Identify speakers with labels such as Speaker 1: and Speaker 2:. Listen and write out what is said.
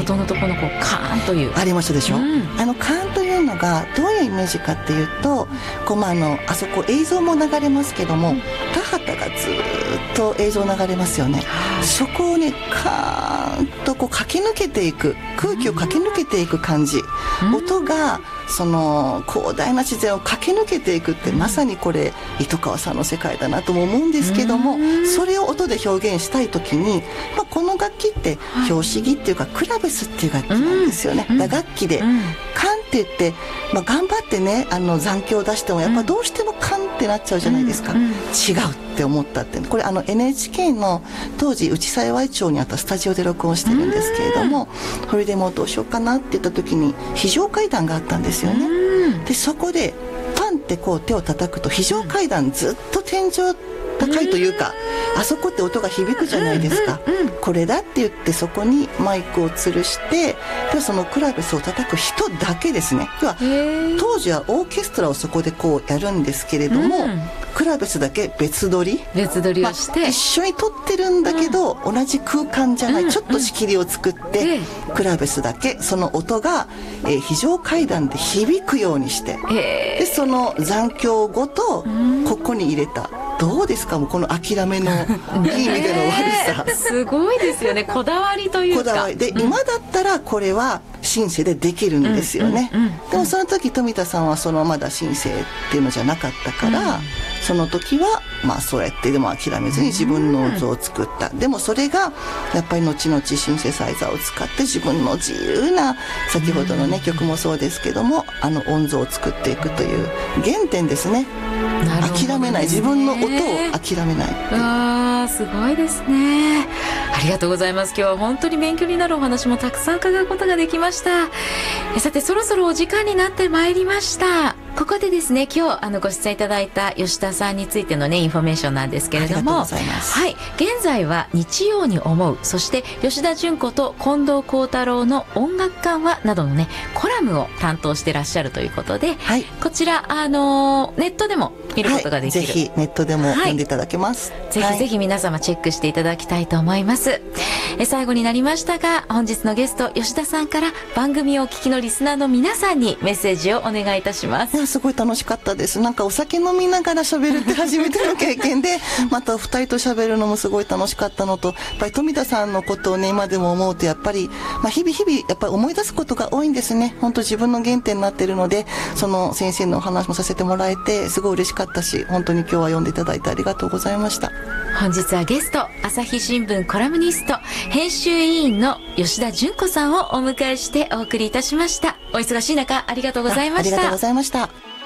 Speaker 1: 音のところのこうカーンという
Speaker 2: ありましたでしょ、カーンというのがどういうイメージかっていうとこう、あそこ映像も流れますけども、田畑がずっと映像流れますよね、そこをねカーンとこう駆け抜けていく、空気を駆け抜けていく感じ、音がその広大な自然を駆け抜けていくって、まさにこれ糸川さんの世界だなとも思うんですけども、それを音で表現したい時に、この楽器って拍子木っていうかクラベスっていう楽器なんですよね、打楽器で、カンって言って、頑張ってね残響を出してもやっぱどうしてもカンってなっちゃうじゃないですか、違うって思ったって、これNHK の当時内幸町にあったスタジオで録音してるんですけれども、これでもうどうしようかなって言った時に非常階段があったんですよね。でそこでパンってこう手を叩くと非常階段ずっと天井高いというか、あそこって音が響くじゃないですか、これだって言ってそこにマイクを吊るして、でそのクラベスを叩く人だけですね。では当時はオーケストラをそこでこうやるんですけれども、クラベスだけ別撮りをして、一緒に撮ってるんだけど、同じ空間じゃない、ちょっと仕切りを作って、クラベスだけその音が、非常階段で響くようにして、でその残響ごとここに入れた。どうですか、もうこの諦めのいい意味での悪さ
Speaker 1: すごいですよね、こだわりというか。
Speaker 2: こだわりで、今だったらこれはシンセでできるんですよね、でもその時富田さんはまだシンセっていうのじゃなかったから、その時はそうやってでも諦めずに自分の音を作った。でもそれがやっぱり後々シンセサイザーを使って自分の自由な、先ほどのね曲もそうですけども音像を作っていくという原点ですね。諦めない、自分の音を諦めない。
Speaker 1: すごいですね。ありがとうございます。今日は本当に勉強になるお話もたくさん伺うことができました。さてそろそろお時間になってまいりました。ここでですね、今日ご出演いただいた吉田さんについてのねインフォメーションなんですけれども、
Speaker 2: はい、
Speaker 1: 現在は日曜に思う、そして吉田純子と近藤幸太郎の音楽館はなどのねコラムを担当してらっしゃるということで、こちらネットでも見ることができる、
Speaker 2: ぜひネットでも読んでいただけます、
Speaker 1: ぜひぜひ皆様チェックしていただきたいと思います。最後になりましたが、本日のゲスト吉田さんから番組をお聞きのリスナーの皆さんにメッセージをお願いいたします。
Speaker 2: すごい楽しかったです。なんかお酒飲みながら喋るって初めての経験でまた二人と喋るのもすごい楽しかったのと、やっぱり富田さんのことをね今でも思うと、やっぱり、日々やっぱり思い出すことが多いんですね。本当自分の原点になっているので、その先生のお話もさせてもらえてすごい嬉しかったし、本当に今日は読んでいただいてありがとうございました。
Speaker 1: 本日はゲスト、朝日新聞コラムニスト編集委員の吉田純子さんをお迎えしてお送りいたしました。お忙しい中ありがとうございました。
Speaker 2: ありがとうございました。